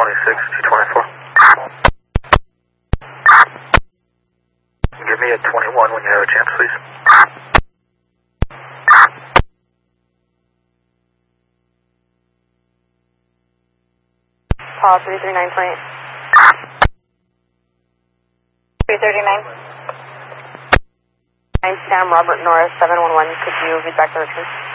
Give me a 21 when you have a chance, please. Paul 339.8. 339. I'm Sam Robert Norris 711. Could you read back the return?